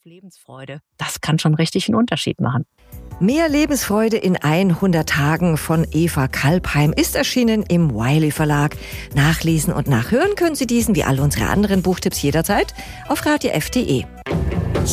Lebensfreude. Das kann schon richtig einen Unterschied machen. Mehr Lebensfreude in 100 Tagen von Eva Kalbheim ist erschienen im Wiley Verlag. Nachlesen und nachhören können Sie diesen wie all unsere anderen Buchtipps jederzeit auf radiof.de.